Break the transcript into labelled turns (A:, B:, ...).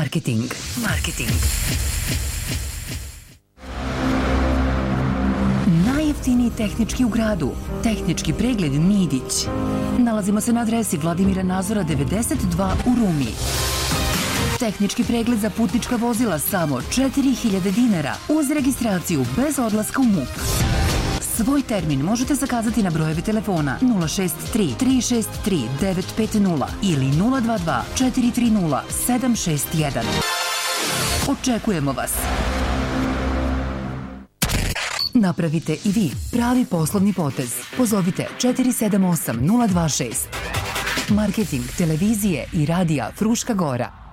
A: Marketing. Najjeftiniji tehnički u gradu. Tehnički pregled Nidić. Nalazimo se na adresi Vladimira Nazora 92 u Rumi. Tehnički pregled za putnička vozila samo 4.000 dinara uz registraciju bez odlaska u MUP. Svoj termin možete zakazati na brojeve telefona 063 363 950 ili 022 430 761. Očekujemo vas! Napravite i vi pravi poslovni potez. Pozovite 478 026. Marketing televizije i radija Fruška Gora.